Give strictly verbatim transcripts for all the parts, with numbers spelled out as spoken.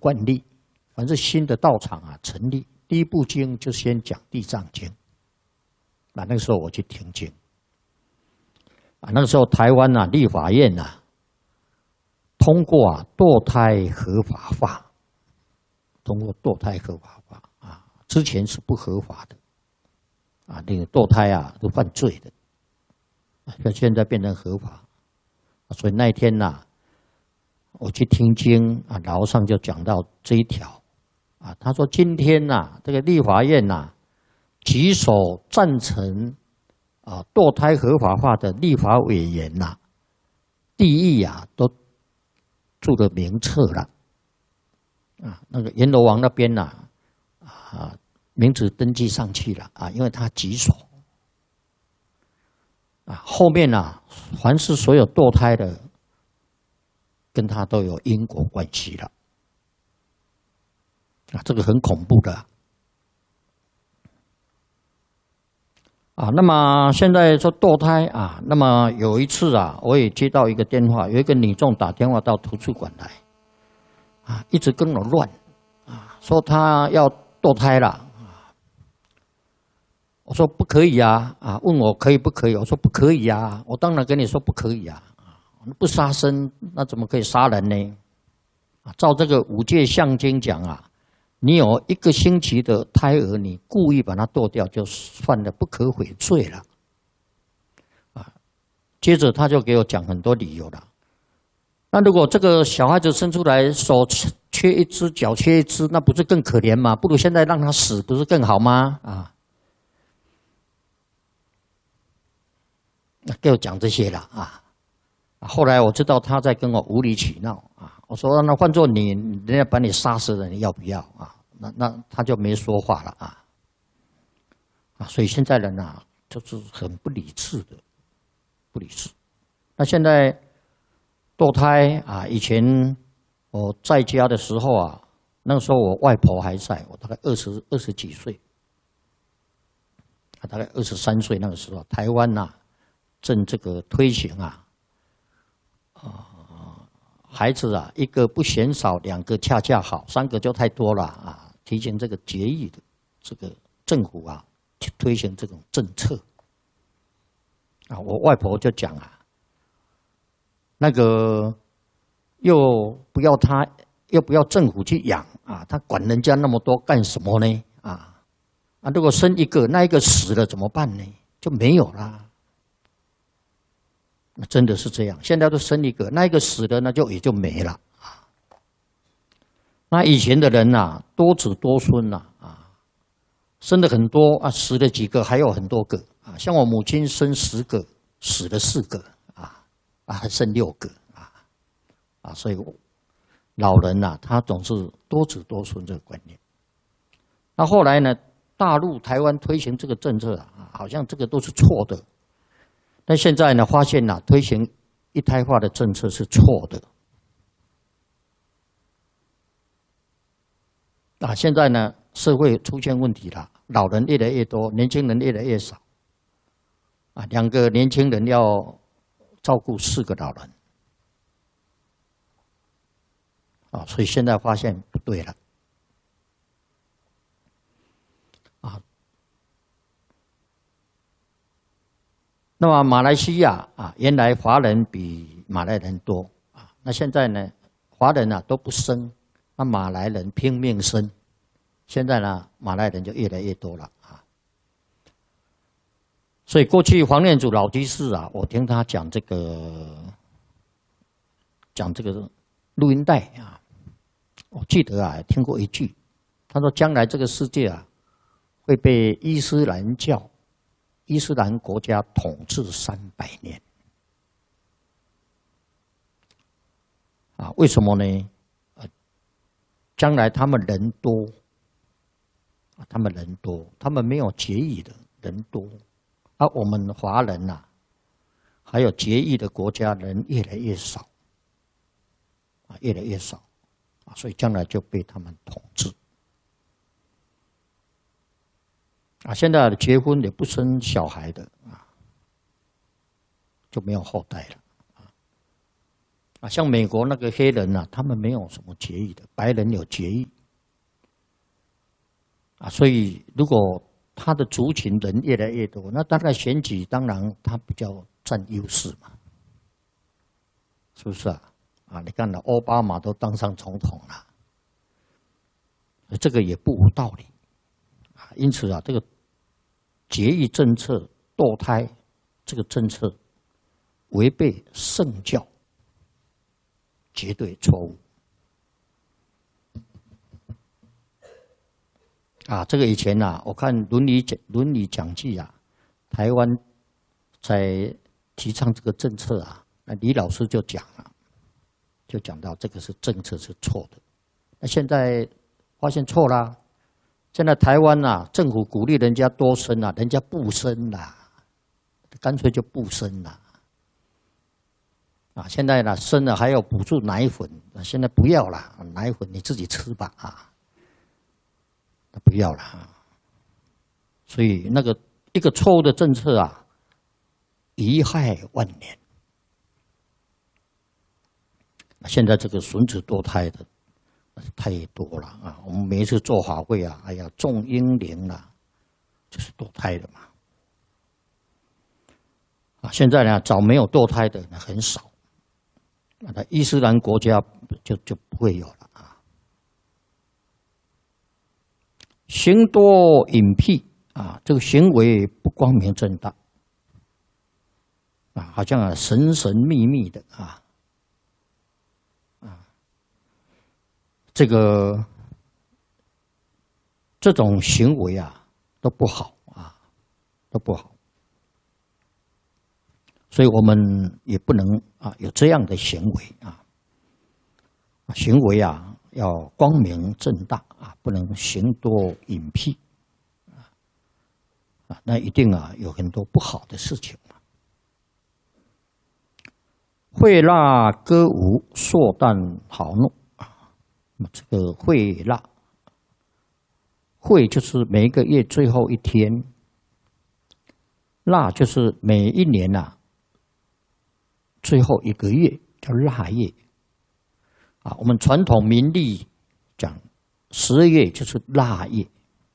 惯例，凡是新的道场啊成立，第一部经就先讲《地藏经》。啊，那个时候我去听经。啊，那个时候台湾啊立法院啊通过啊堕胎合法化，通过堕胎合法化啊，之前是不合法的。啊，那个堕胎啊都犯罪的，那现在变成合法，所以那一天呐、啊，我去听经啊，老和尚就讲到这一条，啊，他说今天呐、啊，这个立法院呐、啊，举手赞成啊堕胎合法化的立法委员呐、啊，地狱啊都注了名册了，啊，那个阎罗王那边呐、啊，啊。名字登记上去了啊，因为他举手啊，后面呢、啊，凡是所有堕胎的，跟他都有因果关系了啊，这个很恐怖的啊。那么现在说堕胎啊，那么有一次啊，我也接到一个电话，有一个女众打电话到图书馆来啊，一直跟我乱啊，说她要堕胎了。我说不可以啊！啊，问我可以不可以？我说不可以啊！我当然跟你说不可以啊！不杀生，那怎么可以杀人呢？啊，照这个五戒相经讲啊，你有一个星期的胎儿，你故意把它剁掉，就犯了不可悔罪了。啊，接着他就给我讲很多理由了。那如果这个小孩子生出来手缺一只，脚缺一只，那不是更可怜吗？不如现在让他死，不是更好吗？啊！给我讲这些了啊！后来我知道他在跟我无理取闹啊！我说那换做你，人家把你杀死了，你要不要啊？那那他就没说话了啊！啊，所以现在人啊，就是很不理智的，不理智。那现在堕胎啊，以前我在家的时候啊，那个时候我外婆还在，我大概二十二十几岁，啊，大概二十三岁那个时候，台湾呐、啊。正这个推行啊，啊、呃，孩子啊，一个不嫌少，两个恰恰好，三个就太多了啊。提醒这个节育的这个政府啊，去推行这种政策啊。我外婆就讲啊，那个又不要他，又不要政府去养啊，他管人家那么多干什么呢？啊啊，如果生一个，那一个死了怎么办呢？就没有啦。那真的是这样，现在都生一个，那一个死了，那就也就没了啊。那以前的人呐、啊，多子多孙呐、啊，啊，生了很多啊，死了几个，还有很多个啊。像我母亲生十个，死了四个啊，啊还剩六个啊，啊，所以老人呐、啊，他总是多子多孙这个观念。那后来呢，大陆台湾推行这个政策啊，好像这个都是错的。但现在呢，发现呐、啊，推行一胎化的政策是错的。啊，现在呢，社会出现问题了，老人越来越多，年轻人越来越少。啊，两个年轻人要照顾四个老人。啊，所以现在发现不对了。啊。那么马来西亚啊，原来华人比马来人多啊，那现在呢，华人啊都不生，那马来人拼命生，现在呢，马来人就越来越多了啊。所以过去黄念祖老居士啊，我听他讲这个讲这个录音带啊，我记得啊，听过一句，他说将来这个世界啊，会被伊斯兰教。伊斯兰国家统治三百年，啊，为什么呢？啊，将来他们人多，啊，他们人多，他们没有节育的人多，而、啊、我们华人呐、啊，还有节育的国家人越来越少，啊，越来越少，啊，所以将来就被他们统治。啊，现在结婚也不生小孩的啊，就没有后代了啊。 啊，像美国那个黑人啊，他们没有什么节义的，白人有节义。啊，所以如果他的族群人越来越多，那当然选举当然他比较占优势嘛，是不是啊？啊，你看了奥巴马都当上总统了，这个也不无道理啊。因此啊，这个节育政策、堕胎这个政策违背圣教，绝对错误。啊，这个以前啊，我看伦理讲伦理讲记啊，台湾在提倡这个政策啊，那李老师就讲了，就讲到这个是政策是错的。那现在发现错啦，现在台湾啊，政府鼓励人家多生啊，人家不生啦，干脆就不生啦。啊，现在呢生了还要补助奶粉，现在不要啦，奶粉你自己吃吧啊。不要了啊！所以那个一个错误的政策啊，贻害万年。现在这个损子堕胎的太多了啊！我们每一次做法会啊，哎呀，种婴灵啊，就是堕胎的嘛。啊，现在呢，早没有堕胎的很少，那伊斯兰国家就就不会有了。行多隐蔽啊，这个行为不光明正大啊，好像啊神神秘秘的啊啊，这个这种行为啊都不好啊，都不好，所以我们也不能啊有这样的行为啊，行为啊。要光明正大啊，不能行多隐蔽啊啊，那一定啊有很多不好的事情嘛。会蜡歌舞，硕旦好怒啊，这个会蜡，会就是每一个月最后一天，腊就是每一年啊最后一个月叫腊月。啊，我们传统民历讲十二月就是腊月，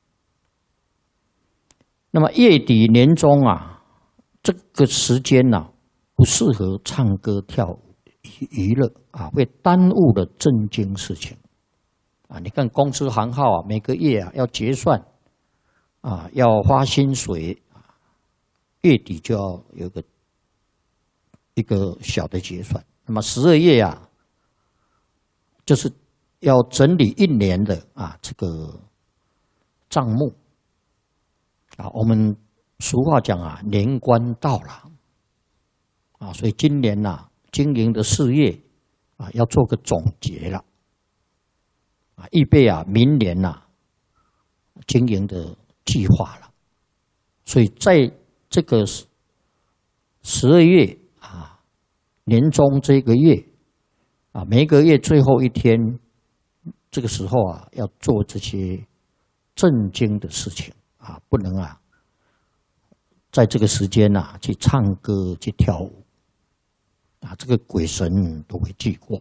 那么月底年中啊，这个时间呢、啊、不适合唱歌跳舞娱乐啊，会耽误了正经事情啊。你看公司行号啊，每个月啊要结算啊，要花薪水，月底就要有个一个小的结算。那么十二月啊。就是要整理一年的啊这个账目啊，我们俗话讲啊，年关到了啊，所以今年呐、啊、经营的事业啊要做个总结了啊，预备啊明年呐、啊、经营的计划了，所以在这个十二月啊年中这个月。啊，每个月最后一天，这个时候啊，要做这些正经的事情啊，不能啊，在这个时间呐、啊、去唱歌去跳舞，啊，这个鬼神都会记过。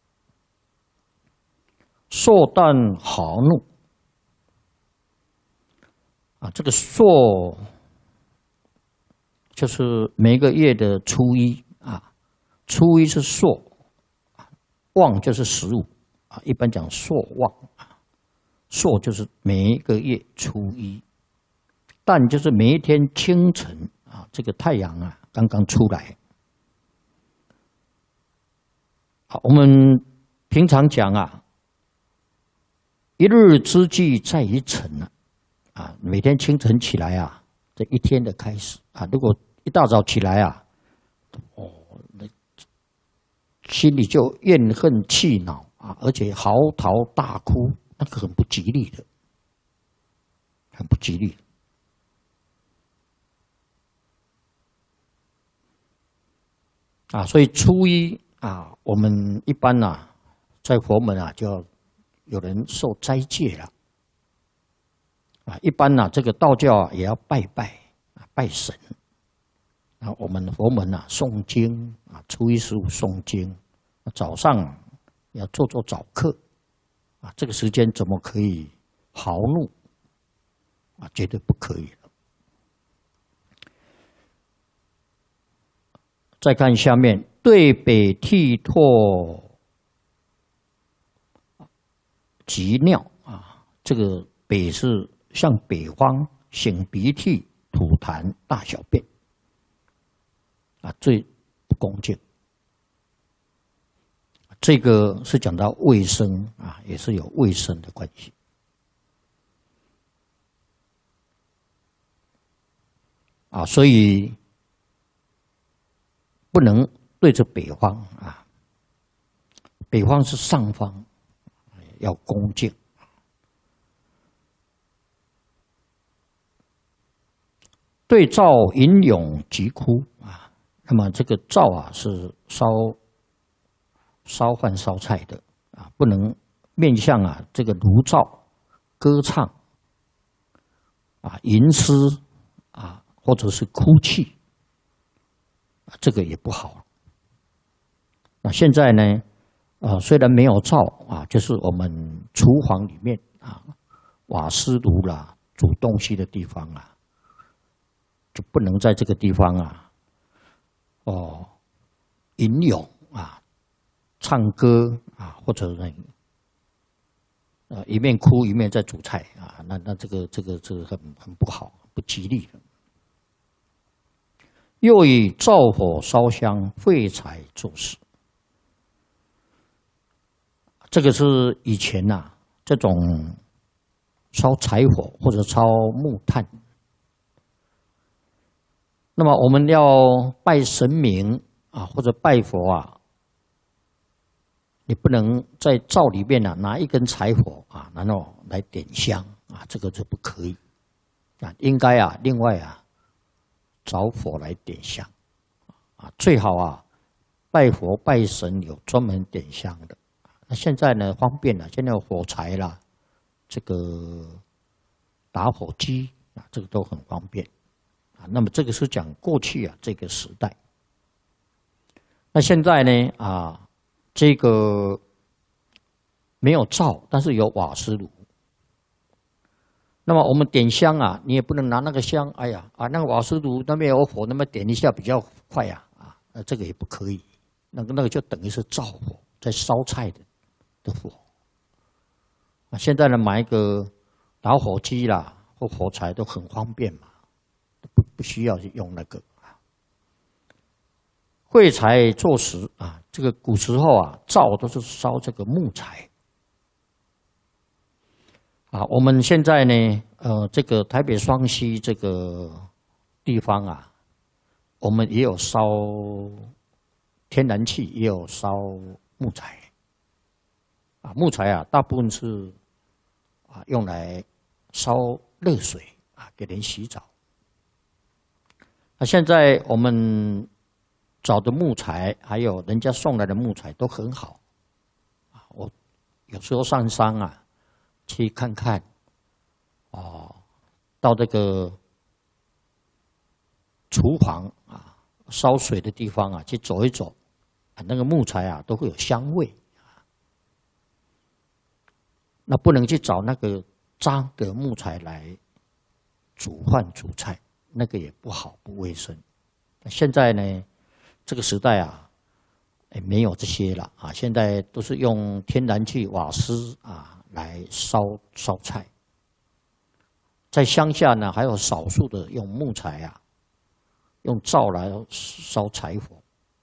硕旦好怒啊，这个硕就是每个月的初一啊，初一是硕。旺就是十五啊，一般讲朔旺啊，朔就是每一个月初一，旦就是每一天清晨啊，这个太阳啊刚刚出来。好，我们平常讲啊，一日之计在于晨啊，啊，每天清晨起来啊，这一天的开始啊，如果一大早起来啊，哦，那心里就怨恨气恼啊，而且嚎啕大哭，那个很不吉利的，很不吉利。啊，所以初一啊，我们一般啊，在佛门啊，就要有人受斋戒了。啊，一般呢、啊，这个道教啊也要拜拜啊，拜神。啊，我们佛门啊诵经啊，初一十五诵经早上要做做早课，啊，这个时间怎么可以豪怒？啊，绝对不可以了。再看下面，对北涕唾急尿啊，这个北是向北方擤鼻涕、吐痰、大小便，啊，最不恭敬。这个是讲到卫生啊，也是有卫生的关系。啊，所以不能对着北方啊，北方是上方，要恭敬。对灶饮涌急哭啊，那么这个灶啊是烧烧饭烧菜的啊，不能面向啊这个炉灶歌唱啊、吟诗啊。或者是哭泣，这个也不好。那现在呢，呃，虽然没有灶啊，就是我们厨房里面啊，瓦斯炉啦，煮东西的地方啊，就不能在这个地方啊，哦，吟咏啊，唱歌啊，或者呢，呃，一面哭一面在煮菜啊，那那这个这个这个很很不好，不吉利的。又以灶火烧香废柴做事，这个是以前呐、啊，这种烧柴火或者烧木炭。那么我们要拜神明啊，或者拜佛啊，你不能在灶里面啊拿一根柴火啊，然后来点香啊，这个就不可以啊，应该啊，另外啊。找火来点香，啊，最好啊，拜佛拜神有专门点香的。那现在呢，方便了，现在有火柴啦，这个打火机啊，这个都很方便啊。那么这个是讲过去啊这个时代。那现在呢啊，这个没有灶，但是有瓦斯炉。那么我们点香啊，你也不能拿那个香，哎呀啊，那个瓦斯炉那边有火，那么点一下比较快呀，啊，那这个也不可以，那个那个就等于是灶火，在烧菜的的火。啊，现在呢买一个打火机啦或火柴都很方便嘛，不不需要去用那个啊。废柴做食啊，这个古时候啊，灶都是烧这个木材。啊，我们现在呢，呃，这个台北双溪这个地方啊，我们也有烧天然气，也有烧木材。啊，木材啊，大部分是啊用来烧热水啊，给人洗澡。那现在我们找的木材，还有人家送来的木材都很好。啊，我有时候上山啊。去看看，哦，到这个厨房啊，烧水的地方啊，去走一走，啊，那个木材啊都会有香味啊。那不能去找那个脏的木材来煮饭煮菜，那个也不好，不卫生。现在呢，这个时代啊，也没有这些了啊，现在都是用天然气、瓦斯啊。来烧烧菜，在乡下呢，还有少数的用木材啊，用灶来烧柴火。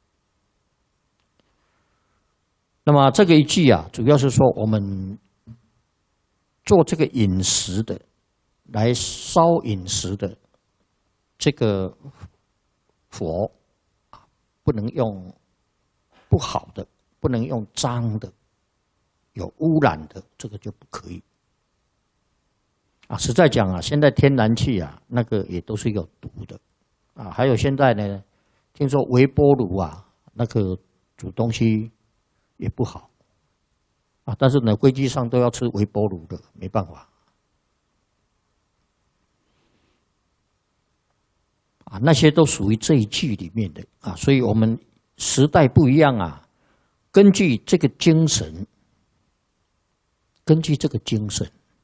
那么这个一句啊，主要是说我们做这个饮食的，来烧饮食的这个火啊，不能用不好的，不能用脏的。有污染的，这个就不可以啊！实在讲啊，现在天然气啊，那个也都是有毒的啊。还有现在呢，听说微波炉啊，那个煮东西也不好啊。但是呢，飞机上都要吃微波炉的，没办法啊。那些都属于这一句里面的啊。所以我们时代不一样啊， 根据这个精神，根据这个精神，